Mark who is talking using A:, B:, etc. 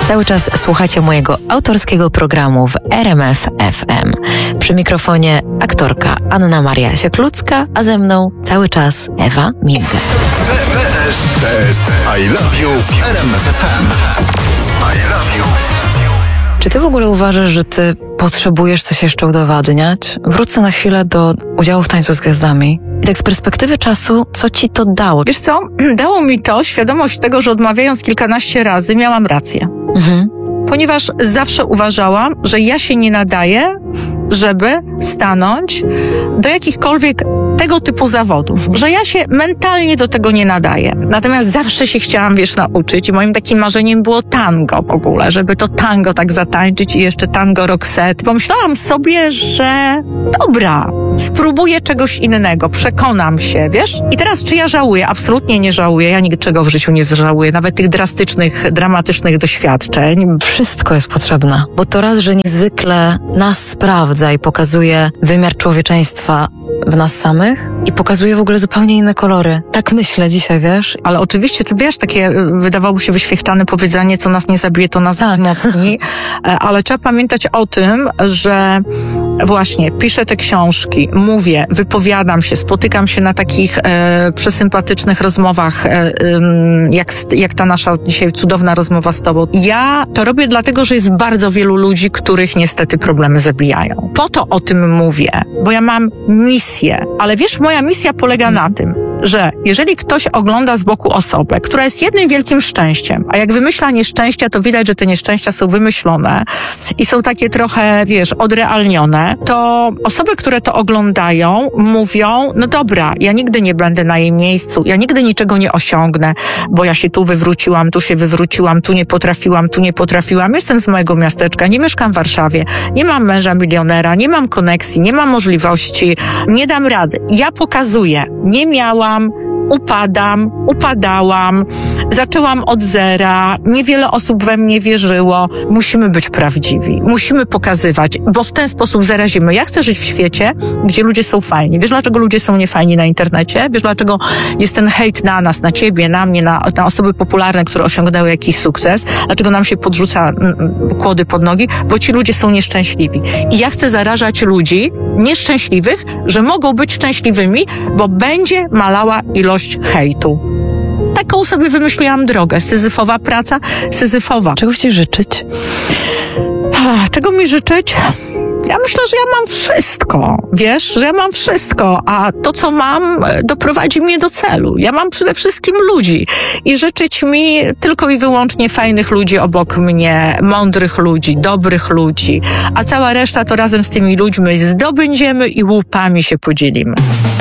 A: Cały czas słuchacie mojego autorskiego programu w RMF FM. Przy mikrofonie aktorka Anna Maria Sieklucka, a ze mną cały czas Ewa Milde.
B: I love you w RMF FM. I love you.
A: Czy ty w ogóle uważasz, że ty potrzebujesz coś jeszcze udowadniać? Wrócę na chwilę do udziału w Tańcu z Gwiazdami. I tak z perspektywy czasu, co ci to dało?
C: Wiesz co? Dało mi to świadomość tego, że odmawiając kilkanaście razy miałam rację. Ponieważ zawsze uważałam, że ja się nie nadaję, żeby stanąć do jakichkolwiek tego typu zawodów, że ja się mentalnie do tego nie nadaję. Natomiast zawsze się chciałam, nauczyć i moim takim marzeniem było tango w ogóle, żeby to tango tak zatańczyć i jeszcze tango Roxette. Pomyślałam sobie, że dobra, spróbuję czegoś innego, przekonam się, I teraz czy ja żałuję? Absolutnie nie żałuję. Ja niczego w życiu nie żałuję, nawet tych drastycznych, dramatycznych doświadczeń.
A: Wszystko jest potrzebne, bo to raz, że niezwykle nas sprawdza i pokazuje wymiar człowieczeństwa w nas samych i pokazuje w ogóle zupełnie inne kolory. Tak myślę dzisiaj,
C: Ale oczywiście, ty takie wydawałoby się wyświechtane powiedzenie, co nas nie zabije, to nas wzmocni, ale trzeba pamiętać o tym, że właśnie piszę te książki, mówię, wypowiadam się, spotykam się na takich przesympatycznych rozmowach, jak ta nasza dzisiaj cudowna rozmowa z tobą. Ja to robię dlatego, że jest bardzo wielu ludzi, których niestety problemy zabijają. Po to o tym mówię, bo ja mam misję, ale moja misja polega na tym, że jeżeli ktoś ogląda z boku osobę, która jest jednym wielkim szczęściem, a jak wymyśla nieszczęścia, to widać, że te nieszczęścia są wymyślone i są takie trochę, odrealnione, to osoby, które to oglądają, mówią, no dobra, ja nigdy nie będę na jej miejscu, ja nigdy niczego nie osiągnę, bo ja się tu wywróciłam, tu się wywróciłam, tu nie potrafiłam, jestem z mojego miasteczka, nie mieszkam w Warszawie, nie mam męża milionera, nie mam koneksji, nie mam możliwości, nie dam rady. Ja pokazuję, nie miałam, upadałam, zaczęłam od zera, niewiele osób we mnie wierzyło. Musimy być prawdziwi, musimy pokazywać, bo w ten sposób zarazimy. Ja chcę żyć w świecie, gdzie ludzie są fajni. Wiesz, dlaczego ludzie są niefajni na internecie? Wiesz, dlaczego jest ten hejt na nas, na ciebie, na mnie, na osoby popularne, które osiągnęły jakiś sukces? Dlaczego nam się podrzuca kłody pod nogi? Bo ci ludzie są nieszczęśliwi. I ja chcę zarażać ludzi nieszczęśliwych, że mogą być szczęśliwymi, bo będzie malała ilość hejtu. Taką sobie wymyśliłam drogę. Syzyfowa praca, syzyfowa.
A: Czego chcesz życzyć?
C: Czego mi życzyć? Ja myślę, że ja mam wszystko. Że ja mam wszystko, a to, co mam, doprowadzi mnie do celu. Ja mam przede wszystkim ludzi i życzyć mi tylko i wyłącznie fajnych ludzi obok mnie, mądrych ludzi, dobrych ludzi, a cała reszta to razem z tymi ludźmi zdobędziemy i łupami się podzielimy.